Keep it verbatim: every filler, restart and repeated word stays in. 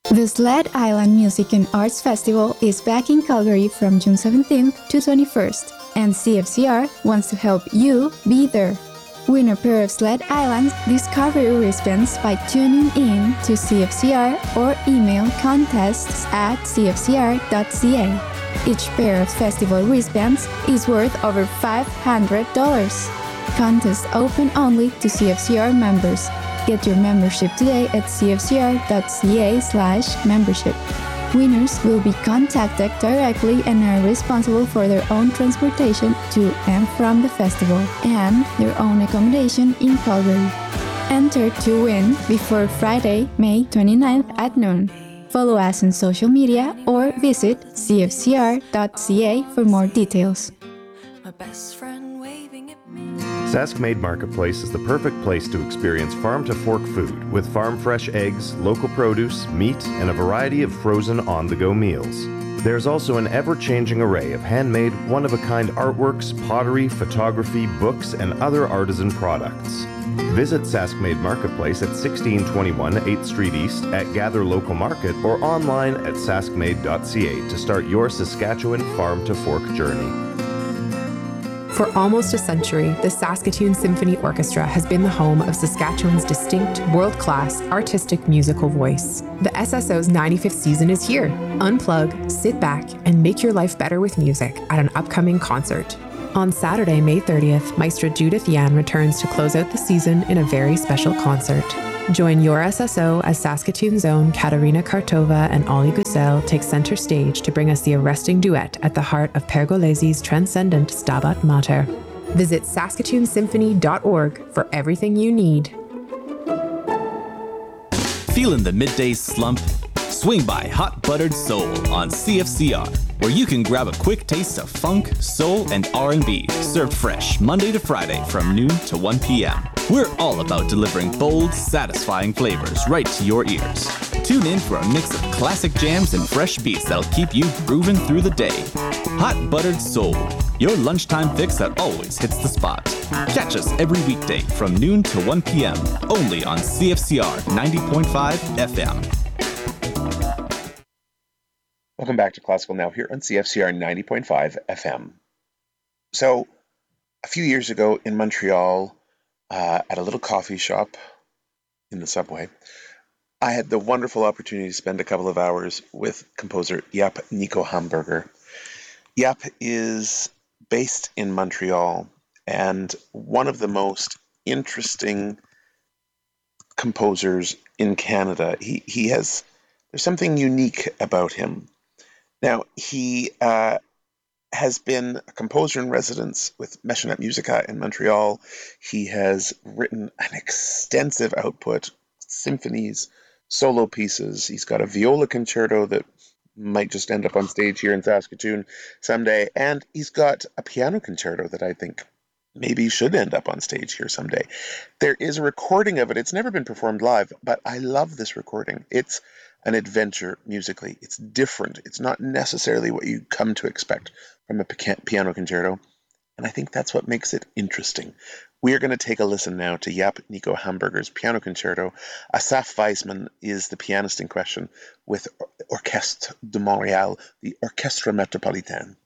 The Sled Island Music and Arts Festival is back in Calgary from June seventeenth to twenty-first, and C F C R wants to help you be there. Win a pair of Sled Island's Discovery wristbands by tuning in to C F C R or email contests at c f c r dot c a. Each pair of festival wristbands is worth over five hundred dollars. Contest open only to C F C R members. Get your membership today at c f c r dot c a slash membership. Winners will be contacted directly and are responsible for their own transportation to and from the festival and their own accommodation in Calgary. Enter to win before Friday, May twenty-ninth at noon. Follow us on social media or visit c f c r dot c a for more details. My best friend waving at me. Sask Made Marketplace is the perfect place to experience farm-to-fork food with farm-fresh eggs, local produce, meat, and a variety of frozen on-the-go meals. There's also an ever-changing array of handmade, one-of-a-kind artworks, pottery, photography, books, and other artisan products. Visit Sask Made Marketplace at sixteen twenty-one eighth Street East at Gather Local Market or online at sask made dot c a to start your Saskatchewan farm-to-fork journey. For almost a century, the Saskatoon Symphony Orchestra has been the home of Saskatchewan's distinct, world-class, artistic musical voice. The S S O's ninety-fifth season is here. Unplug, sit back, and make your life better with music at an upcoming concert. On Saturday, May thirtieth, Maestra Judith Yan returns to close out the season in a very special concert. Join your S S O as Saskatoon's own Katarina Kartova and Ollie Guzel take center stage to bring us the arresting duet at the heart of Pergolesi's transcendent Stabat Mater. Visit saskatoon symphony dot org for everything you need. Feeling the midday slump? Swing by Hot Buttered Soul on C F C R, where you can grab a quick taste of funk, soul, and R and B, served fresh Monday to Friday from noon to one p.m. We're all about delivering bold, satisfying flavors right to your ears. Tune in for a mix of classic jams and fresh beats that'll keep you grooving through the day. Hot Buttered Soul, your lunchtime fix that always hits the spot. Catch us every weekday from noon to one p.m. only on C F C R ninety point five F M. Welcome back to Classical Now here on C F C R ninety point five F M. So, a few years ago in Montreal, uh, at a little coffee shop in the subway, I had the wonderful opportunity to spend a couple of hours with composer Jaap Nico Hamburger. Jaap is based in Montreal and one of the most interesting composers in Canada. He he has there's something unique about him. Now, he uh, has been a composer in residence with Maisonette Musica in Montreal. He has written an extensive output, symphonies, solo pieces. He's got a viola concerto that might just end up on stage here in Saskatoon someday. And he's got a piano concerto that I think maybe should end up on stage here someday. There is a recording of it. It's never been performed live, but I love this recording. It's an adventure musically. It's different. It's not necessarily what you come to expect from a piano concerto, and I think that's what makes it interesting. We are going to take a listen now to Jaap Nico Hamburger's piano concerto. Asaf Weizman is the pianist in question with Orchestre de Montréal, the Orchestre Métropolitain.